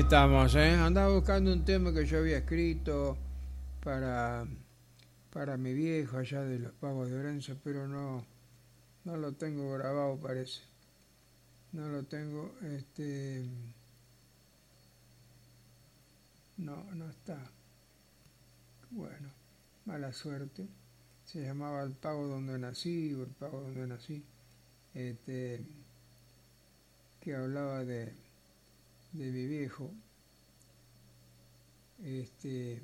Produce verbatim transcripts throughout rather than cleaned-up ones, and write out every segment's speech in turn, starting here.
estamos, ¿eh? Andaba buscando un tema que yo había escrito para, para mi viejo allá de los Pagos de Orense, pero no, no lo tengo grabado, parece. No lo tengo, este... No, no está. Bueno, mala suerte. Se llamaba El Pago Donde Nací, o El Pago Donde Nací, este, que hablaba de, de mi viejo. Este,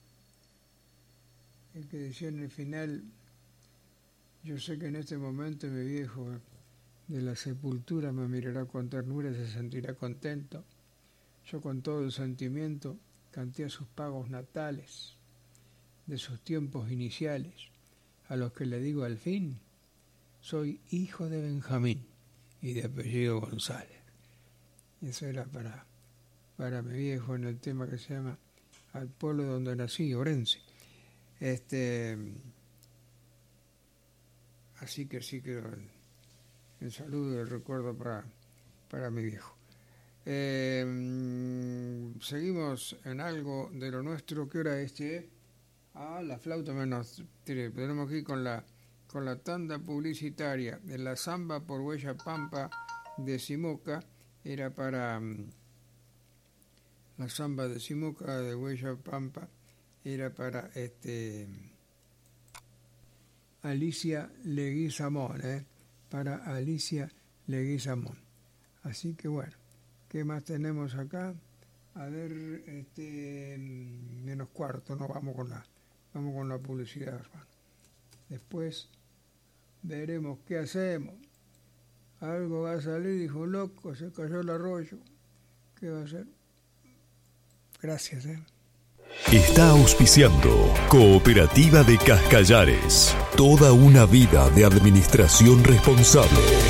el que decía en el final: yo sé que en este momento mi viejo de la sepultura me mirará con ternura y se sentirá contento. Yo con todo el sentimiento canté a sus pagos natales de sus tiempos iniciales, a los que le digo al fin: soy hijo de Benjamín y de apellido González. Eso era para, para mi viejo en el tema que se llama Al pueblo donde nací, Orense. Este, así que sí que el, el saludo y el recuerdo para, para mi viejo. Eh, seguimos en algo de lo nuestro. ¿Qué hora es, che? Ah, la flauta menos tres. Tenemos que ir con la, con la tanda publicitaria de la samba por Huella Pampa de Simoca. Era para um, la samba de Simoca de Huella Pampa. Era para este Alicia Leguizamón, ¿eh? Para Alicia Leguizamón. Así que bueno, ¿qué más tenemos acá? A ver, este menos cuarto, no vamos con la vamos con la publicidad, hermano. Después veremos qué hacemos. Algo va a salir, dijo loco, se cayó el arroyo. ¿Qué va a hacer? Gracias, eh. Está auspiciando Cooperativa de Cascallares. Toda una vida de administración responsable.